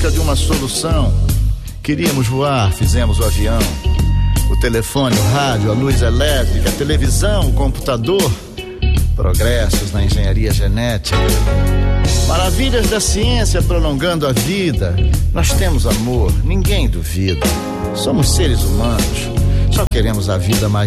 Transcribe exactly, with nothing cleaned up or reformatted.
busca de uma solução. Queríamos voar, fizemos o avião. O telefone, o rádio, a luz elétrica, a televisão, o computador. Progressos na engenharia genética. Maravilhas da ciência prolongando a vida. Nós temos amor, ninguém duvida. Somos seres humanos, só queremos a vida mais